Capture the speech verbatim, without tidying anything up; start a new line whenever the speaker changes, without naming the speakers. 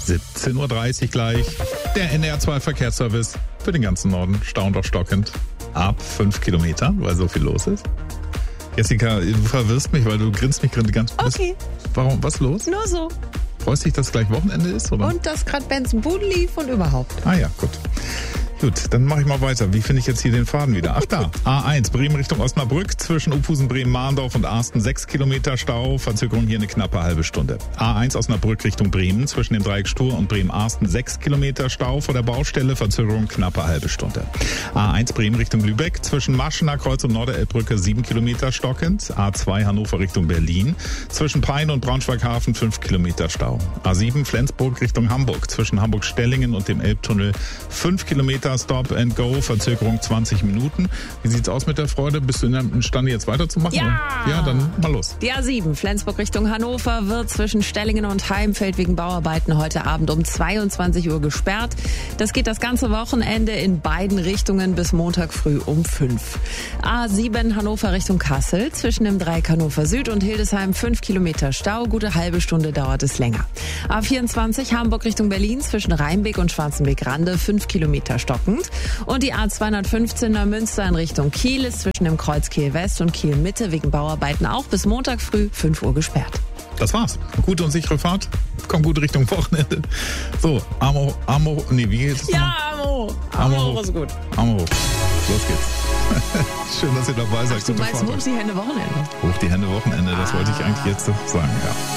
siebzehn Uhr dreißig gleich. Der N D R zwei Verkehrsservice für den ganzen Norden, stauend auch stockend. Ab fünf Kilometer, weil so viel los ist. Jessica, du verwirrst mich, weil du grinst mich gerade ganz...
Okay.
Warum, was los?
Nur so.
Freust dich, dass gleich Wochenende ist, oder?
Und dass gerade Benson-Boden lief und überhaupt.
Ah ja, gut. Gut, dann mache ich mal weiter. Wie finde ich jetzt hier den Faden wieder? Ach da, A eins, Bremen Richtung Osnabrück, zwischen Uphusen, Bremen, Mahndorf und Arsten sechs Kilometer Stau, Verzögerung hier eine knappe halbe Stunde. A eins Osnabrück Richtung Bremen, zwischen dem Dreieck Stur und Bremen-Arsten sechs Kilometer Stau vor der Baustelle, Verzögerung knappe halbe Stunde. A eins Bremen Richtung Lübeck, zwischen Maschener Kreuz und Norderelbbrücke sieben Kilometer stockend. A zwei Hannover Richtung Berlin, zwischen Peine und Braunschweig-Hafen fünf Kilometer Stau. A sieben Flensburg Richtung Hamburg, zwischen Hamburg-Stellingen und dem Elbtunnel fünf Kilometer Stop and Go, Verzögerung zwanzig Minuten. Wie sieht's aus mit der Freude? Bist du imstande, jetzt weiterzumachen?
Ja!
Ja, dann mal los.
Die A sieben, Flensburg Richtung Hannover, wird zwischen Stellingen und Heimfeld wegen Bauarbeiten heute Abend um zweiundzwanzig Uhr gesperrt. Das geht das ganze Wochenende in beiden Richtungen bis Montag früh um fünf. A sieben, Hannover Richtung Kassel, zwischen dem Dreieck Hannover Süd und Hildesheim fünf Kilometer Stau, gute halbe Stunde dauert es länger. A vierundzwanzig, Hamburg Richtung Berlin, zwischen Rheinbeck und Schwarzenbeck-Rande fünf Kilometer stockend. Und die A zweihundertfünfzehn Neumünster in Richtung Kiel ist zwischen dem Kreuz Kiel West und Kiel Mitte wegen Bauarbeiten auch bis Montag früh fünf Uhr gesperrt.
Das war's. Gute und sichere Fahrt. Komm gut Richtung Wochenende. So, Amo, Amo, nee, wie geht's?
Ja, Amo. Amo, Amo ist gut.
Amo hoch. Los geht's. Schön, dass ihr dabei seid.
Ach, du meinst hoch die Hände Wochenende?
Hoch die Hände Wochenende, das ah. wollte ich eigentlich jetzt sagen, ja.